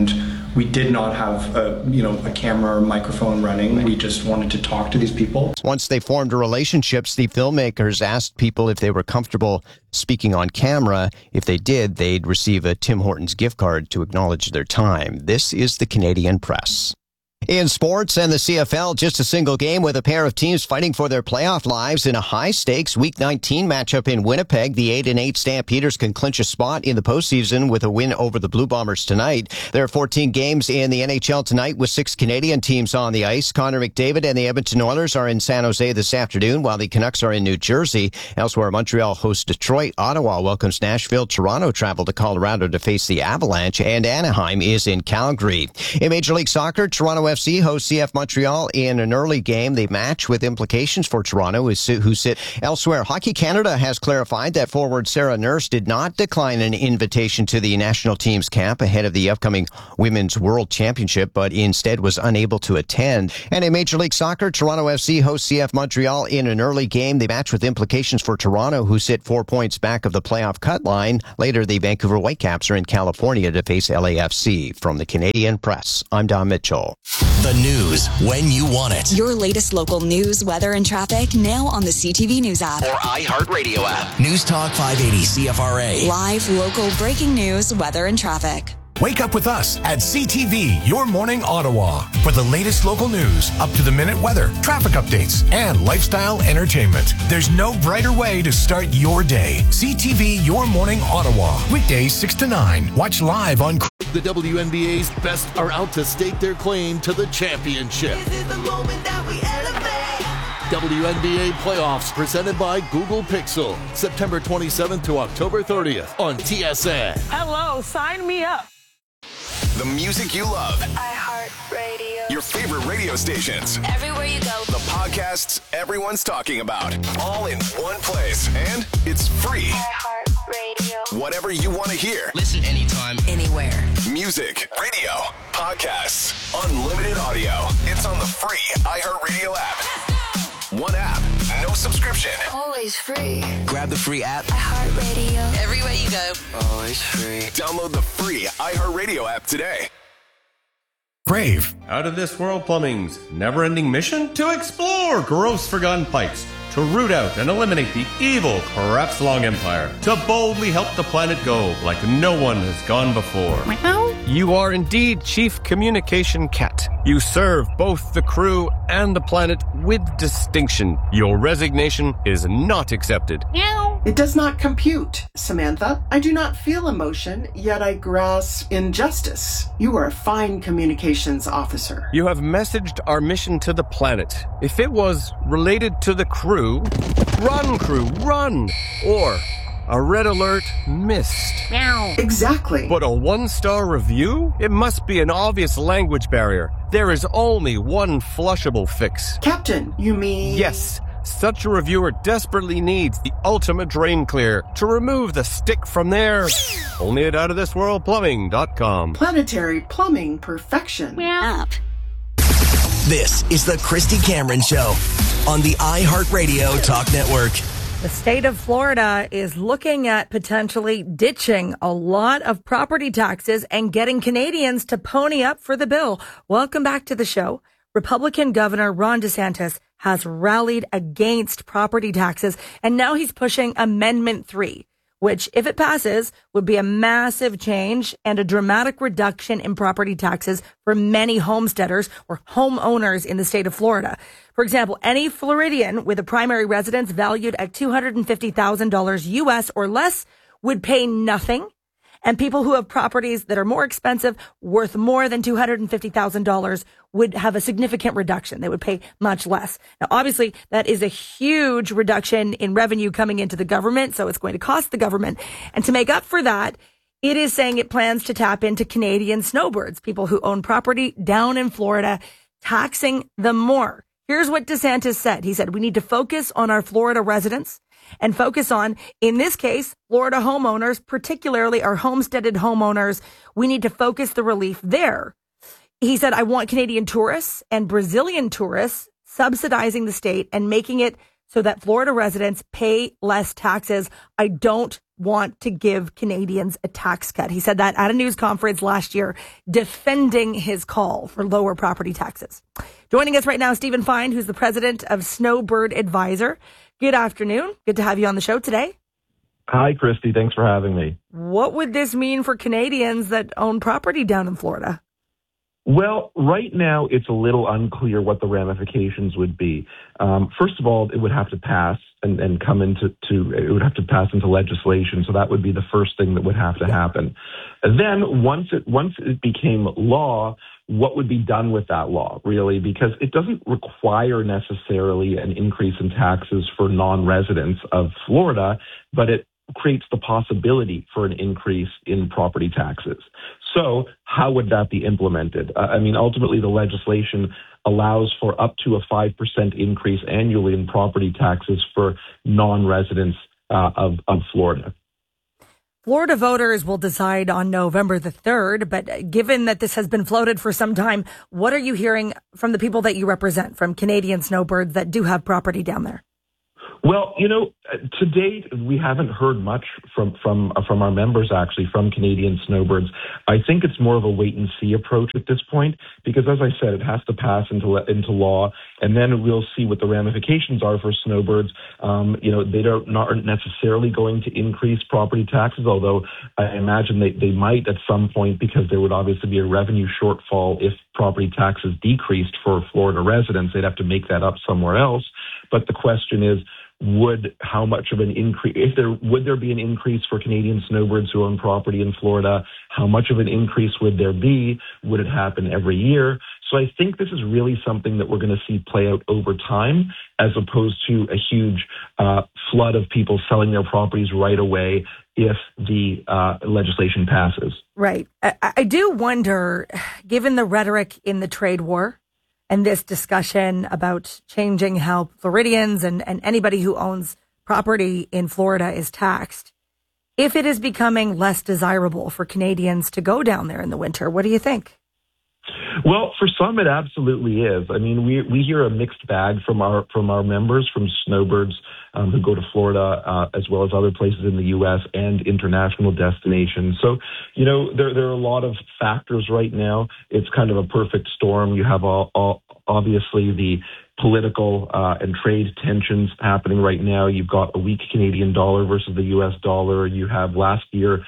We did not have a camera or microphone running. We just wanted to talk to these people. Once they formed a relationship, the filmmakers asked people if they were comfortable speaking on camera. If they did, they'd receive a Tim Hortons gift card to acknowledge their time. This is the Canadian Press. In sports and the CFL, just a single game with a pair of teams fighting for their playoff lives in a high-stakes Week 19 matchup in Winnipeg. The 8-8 Stampeders can clinch a spot in the postseason with a win over the Blue Bombers tonight. There are 14 games in the NHL tonight with 6 Canadian teams on the ice. Connor McDavid and the Edmonton Oilers are in San Jose this afternoon, while the Canucks are in New Jersey. Elsewhere, Montreal hosts Detroit. Ottawa welcomes Nashville. Toronto travel to Colorado to face the Avalanche, and Anaheim is in Calgary. In Major League Soccer, Toronto FC hosts CF Montreal in an early game. The match with implications for Toronto, who sit elsewhere. Hockey Canada has clarified that forward Sarah Nurse did not decline an invitation to the national team's camp ahead of the upcoming Women's World Championship, but instead was unable to attend. And in Major League Soccer, Toronto FC hosts CF Montreal in an early game. The match with implications for Toronto, who sit 4 points back of the playoff cut line. Later, the Vancouver Whitecaps are in California to face LAFC. From the Canadian Press, I'm Don Mitchell. The news when you want it. Your latest local news, weather, and traffic now on the CTV News app. Or iHeartRadio app. News Talk 580 CFRA. Live, local, breaking news, weather, and traffic. Wake up with us at CTV, Your Morning Ottawa, for the latest local news, up-to-the-minute weather, traffic updates, and lifestyle entertainment. There's no brighter way to start your day. CTV, Your Morning Ottawa, weekdays 6 to 9. Watch live on... The WNBA's best are out to stake their claim to the championship. This is the moment that we elevate. WNBA playoffs presented by Google Pixel, September 27th to October 30th on TSN. Hello, sign me up. The music you love. iHeartRadio. Your favorite radio stations. Everywhere you go. The podcasts everyone's talking about. All in one place. And it's free. iHeartRadio. Whatever you want to hear. Listen anytime, anywhere. Music, radio, podcasts, unlimited audio. It's on the free iHeartRadio app. One app, no subscription. Always free. Grab the free app. iHeartRadio. Everywhere you go. Always free. Download the free iHeartRadio app today. Crave. Out of This World Plumbing's never-ending mission to explore gross forgotten pipes, to root out and eliminate the evil Krebs-Long Empire, to boldly help the planet go like no one has gone before. You are indeed Chief Communication Cat. You serve both the crew and the planet with distinction. Your resignation is not accepted. It does not compute, Samantha. I do not feel emotion, yet I grasp injustice. You are a fine communications officer. You have messaged our mission to the planet. If it was related to the crew, run! Or a red alert missed. Exactly. But a 1-star review? It must be an obvious language barrier. There is only one flushable fix. Captain, you mean... Yes. Such a reviewer desperately needs the ultimate drain clear to remove the stick from there. Only at outofthisworldplumbing.com. Planetary plumbing perfection. App. This is the Christy Cameron Show on the iHeartRadio Talk Network. The state of Florida is looking at potentially ditching a lot of property taxes and getting Canadians to pony up for the bill. Welcome back to the show. Republican Governor Ron DeSantis has rallied against property taxes, and now he's pushing Amendment 3, which, if it passes, would be a massive change and a dramatic reduction in property taxes for many homesteaders or homeowners in the state of Florida. For example, any Floridian with a primary residence valued at $250,000 US or less would pay nothing. And people who have properties that are more expensive, worth more than $250,000, would have a significant reduction. They would pay much less. Now, obviously, that is a huge reduction in revenue coming into the government, so it's going to cost the government. And to make up for that, it is saying it plans to tap into Canadian snowbirds, people who own property down in Florida, taxing them more. Here's what DeSantis said. He said, we need to focus on our Florida residents and focus on, in this case, Florida homeowners, particularly our homesteaded homeowners. We need to focus the relief there. He said, I want Canadian tourists and Brazilian tourists subsidizing the state and making it so that Florida residents pay less taxes. I don't want to give Canadians a tax cut. He said that at a news conference last year, defending his call for lower property taxes. Joining us right now, Stephen Fine, who's the president of Snowbird Advisor. Good afternoon. Good to have you on the show today. Hi, Christy. Thanks for having me. What would this mean for Canadians that own property down in Florida? Well, right now, it's a little unclear what the ramifications would be. First of all, it would have to pass and come into it would have to pass into legislation. So that would be the first thing that would have to happen. And then once it became law, what would be done with that law, really? Because it doesn't require necessarily an increase in taxes for non-residents of Florida, but it creates the possibility for an increase in property taxes. So how would that be implemented? Ultimately, the legislation allows for up to a 5% increase annually in property taxes for non-residents of Florida. Florida voters will decide on November the 3rd, but given that this has been floated for some time, what are you hearing from the people that you represent, from Canadian snowbirds that do have property down there? Well, to date, we haven't heard much from our members, actually, from Canadian snowbirds. I think it's more of a wait-and-see approach at this point because, as I said, it has to pass into law, and then we'll see what the ramifications are for snowbirds. They aren't necessarily going to increase property taxes, although I imagine they might at some point because there would obviously be a revenue shortfall if property taxes decreased for Florida residents. They'd have to make that up somewhere else. But the question is, would there be an increase for Canadian snowbirds who own property in Florida? How much of an increase would there be? Would it happen every year? So I think this is really something that we're going to see play out over time, as opposed to a huge flood of people selling their properties right away if the legislation passes. Right. I do wonder, given the rhetoric in the trade war, and this discussion about changing how Floridians and anybody who owns property in Florida is taxed, if it is becoming less desirable for Canadians to go down there in the winter, what do you think? Well, for some, it absolutely is. We hear a mixed bag from our members, from snowbirds who go to Florida, as well as other places in the U.S. and international destinations. So, there are a lot of factors right now. It's kind of a perfect storm. You have obviously the political and trade tensions happening right now. You've got a weak Canadian dollar versus the U.S. dollar. You have last year,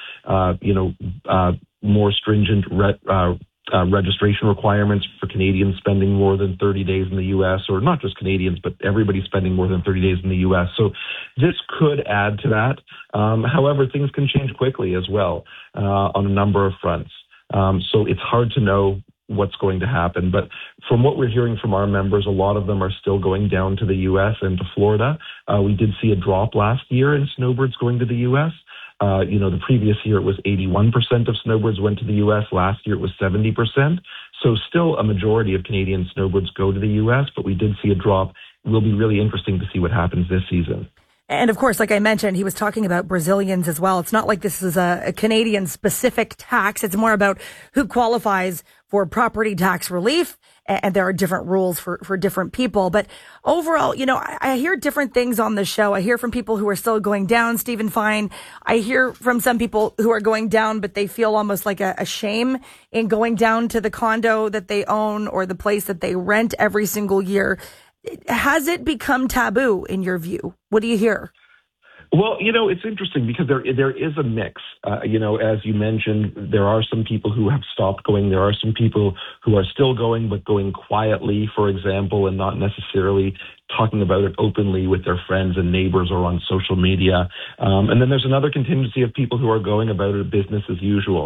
more stringent registration requirements for Canadians spending more than 30 days in the U.S., or not just Canadians, but everybody spending more than 30 days in the U.S. So this could add to that. However, things can change quickly as well on a number of fronts. So it's hard to know what's going to happen. But from what we're hearing from our members, a lot of them are still going down to the U.S. and to Florida. We did see a drop last year in snowbirds going to the U.S. The previous year it was 81% of snowbirds went to the U.S. Last year it was 70%. So still a majority of Canadian snowbirds go to the U.S., but we did see a drop. It will be really interesting to see what happens this season. And of course, like I mentioned, he was talking about Brazilians as well. It's not like this is a Canadian specific tax. It's more about who qualifies for property tax relief. And there are different rules for different people. But overall, I hear different things on the show. I hear from people who are still going down, Stephen Fine. I hear from some people who are going down, but they feel almost like a shame in going down to the condo that they own or the place that they rent every single year. Has it become taboo in your view? What do you hear? Well, it's interesting because there is a mix. As you mentioned, there are some people who have stopped going. There are some people who are still going, but going quietly, for example, and not necessarily talking about it openly with their friends and neighbors or on social media. And then there's another contingency of people who are going about it business as usual.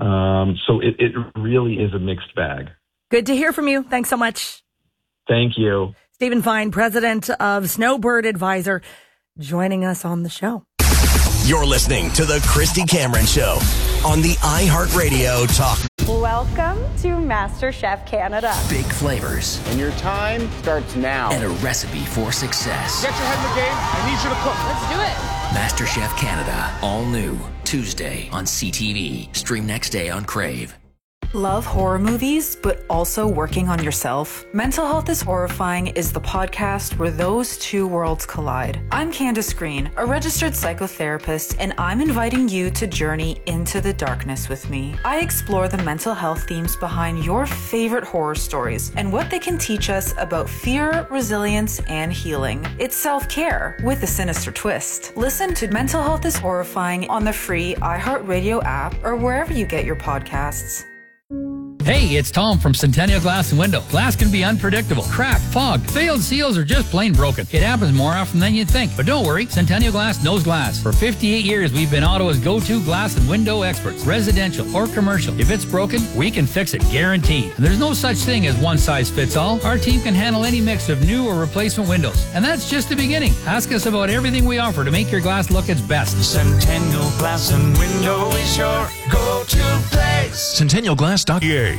So it really is a mixed bag. Good to hear from you. Thanks so much. Thank you. Stephen Fine, president of Snowbird Advisor, joining us on the show. You're listening to The Christy Cameron Show on the iHeartRadio Talk. Welcome to MasterChef Canada. Big flavors. And your time starts now. And a recipe for success. Get your head in the game. I need you to cook. Let's do it. MasterChef Canada. All new. Tuesday on CTV. Stream next day on Crave. Love horror movies, but also working on yourself? Mental Health is Horrifying is the podcast where those two worlds collide. I'm Candace Green, a registered psychotherapist, and I'm inviting you to journey into the darkness with me. I explore the mental health themes behind your favorite horror stories and what they can teach us about fear, resilience, and healing. It's self-care with a sinister twist. Listen to Mental Health is Horrifying on the free iHeartRadio app or wherever you get your podcasts. Hey, it's Tom from Centennial Glass and Window. Glass can be unpredictable. Cracked, fogged, failed seals, or just plain broken. It happens more often than you'd think. But don't worry, Centennial Glass knows glass. For 58 years, we've been Ottawa's go-to glass and window experts. Residential or commercial. If it's broken, we can fix it, guaranteed. And there's no such thing as one size fits all. Our team can handle any mix of new or replacement windows. And that's just the beginning. Ask us about everything we offer to make your glass look its best. Centennial Glass and Window is your go-to place. CentennialGlass.ca.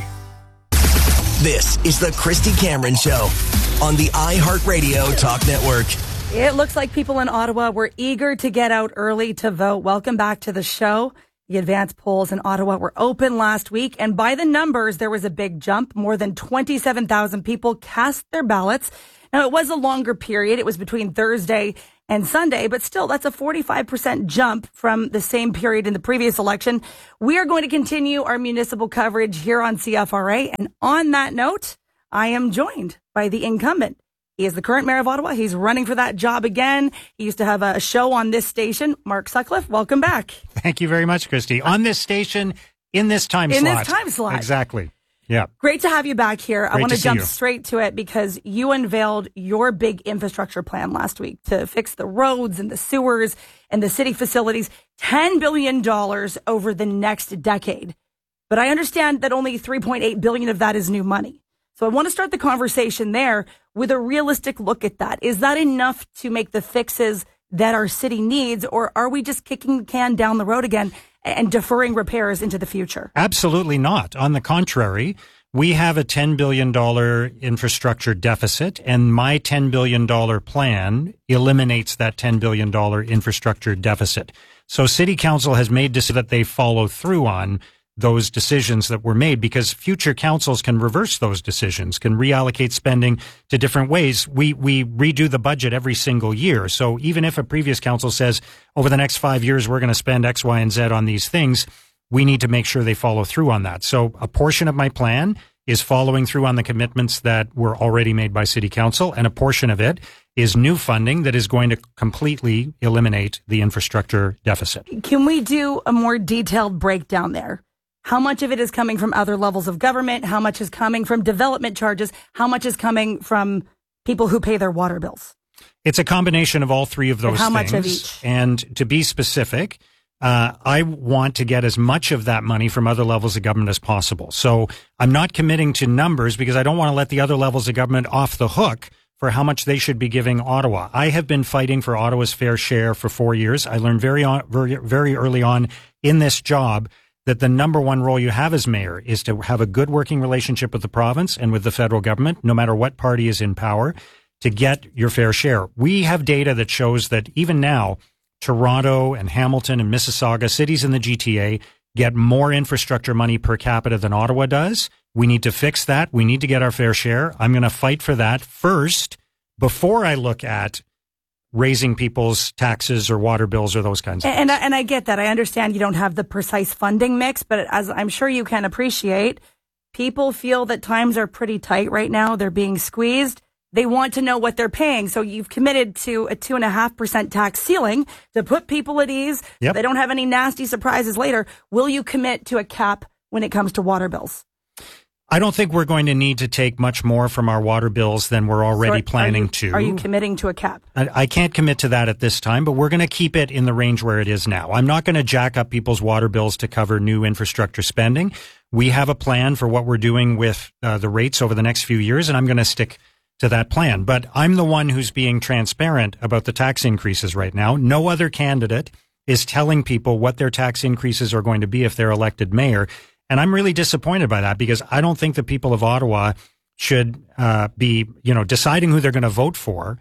This is the Christy Cameron Show on the iHeartRadio Talk Network. It looks like people in Ottawa were eager to get out early to vote. Welcome back to the show. The advance polls in Ottawa were open last week, and by the numbers, there was a big jump. More than 27,000 people cast their ballots. Now, it was a longer period. It was between Thursday and Sunday, but still, that's a 45% jump from the same period in the previous election. We are going to continue our municipal coverage here on CFRA. And on that note, I am joined by the incumbent. He is the current mayor of Ottawa. He's running for that job again. He used to have a show on this station. Mark Sutcliffe, welcome back. Thank you very much, Christy. On this station, in this time slot. In this time slot. Exactly. Yeah. Great to have you back here. I want to jump you. straight to it because you unveiled your big infrastructure plan last week to fix the roads and the sewers and the city facilities, $10 billion over the next decade. But I understand that only $3.8 billion of that is new money. So I want to start the conversation there with a realistic look at that. Is that enough to make the fixes that our city needs, or are we just kicking the can down the road again and deferring repairs into the future? Absolutely not. On the contrary, we have a $10 billion infrastructure deficit, and my $10 billion plan eliminates that $10 billion infrastructure deficit. So City Council has made decisions that they follow through on those decisions that were made, because future councils can reverse those decisions, can reallocate spending to different ways. We redo the budget every single year. So even if a previous council says over the next 5 years, we're going to spend X, Y, and Z on these things, we need to make sure they follow through on that. So a portion of my plan is following through on the commitments that were already made by City Council, and a portion of it is new funding that is going to completely eliminate the infrastructure deficit. Can we do a more detailed breakdown there? How much of it is coming from other levels of government? How much is coming from development charges? How much is coming from people who pay their water bills? It's a combination of all three of those things. How much of each? And to be specific, I want to get as much of that money from other levels of government as possible. So I'm not committing to numbers because I don't want to let the other levels of government off the hook for how much they should be giving Ottawa. I have been fighting for Ottawa's fair share for 4 years. I learned very early on in this job that the number one role you have as mayor is to have a good working relationship with the province and with the federal government, no matter what party is in power, to get your fair share. We have data that shows that even now, Toronto and Hamilton and Mississauga, cities in the GTA, get more infrastructure money per capita than Ottawa does. We need to fix that. We need to get our fair share. I'm going to fight for that first before I look at raising people's taxes or water bills or those kinds of things. And I get that. I understand you don't have the precise funding mix, but as I'm sure you can appreciate, people feel that times are pretty tight right now. They're being squeezed. They want to know what they're paying. So you've committed to a 2.5% tax ceiling to put people at ease. Yep. So they don't have any nasty surprises later. Will you commit to a cap when it comes to water bills? I don't think we're going to need to take much more from our water bills than we're already planning to. Are you committing to a cap? I can't commit to that at this time, but we're going to keep it in the range where it is now. I'm not going to jack up people's water bills to cover new infrastructure spending. We have a plan for what we're doing with the rates over the next few years, and I'm going to stick to that plan. But I'm the one who's being transparent about the tax increases right now. No other candidate is telling people what their tax increases are going to be if they're elected mayor. And I'm really disappointed by that because I don't think the people of Ottawa should be, deciding who they're going to vote for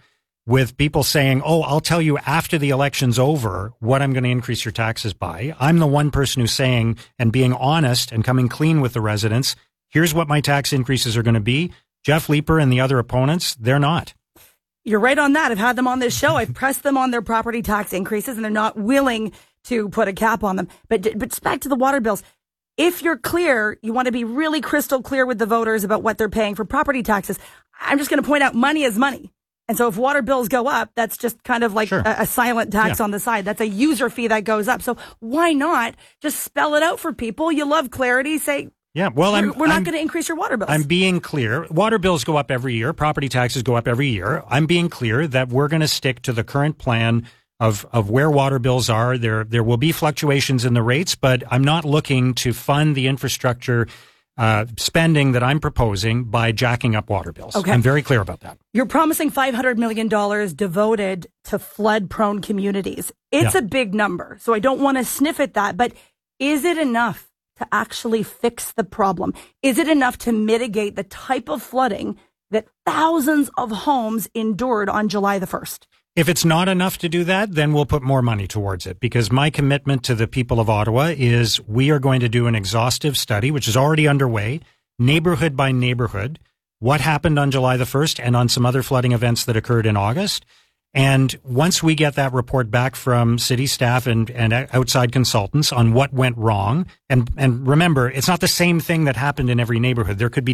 with people saying, oh, I'll tell you after the election's over what I'm going to increase your taxes by. I'm the one person who's saying and being honest and coming clean with the residents. Here's what my tax increases are going to be. Jeff Leeper and the other opponents, they're not. You're right on that. I've had them on this show. I've pressed them on their property tax increases, and they're not willing to put a cap on them. But just back to the water bills. If you're clear, you want to be really crystal clear with the voters about what they're paying for property taxes. I'm just going to point out money is money. And so if water bills go up, that's just kind of like a silent tax on the side. That's a user fee that goes up. So why not just spell it out for people? You love clarity. Say, yeah, well, we're not going to increase your water bills. I'm being clear. Water bills go up every year. Property taxes go up every year. I'm being clear that we're going to stick to the current plan of where water bills are. There will be fluctuations in the rates, but I'm not looking to fund the infrastructure spending that I'm proposing by jacking up water bills. Okay. I'm very clear about that. You're promising $500 million devoted to flood-prone communities. It's a big number, so I don't want to sniff at that, but is it enough to actually fix the problem? Is it enough to mitigate the type of flooding that thousands of homes endured on July the 1st? If it's not enough to do that, then we'll put more money towards it, because my commitment to the people of Ottawa is we are going to do an exhaustive study, which is already underway, neighborhood by neighborhood, what happened on July the 1st and on some other flooding events that occurred in August. And once we get that report back from city staff and outside consultants on what went wrong, and remember, it's not the same thing that happened in every neighborhood. There could be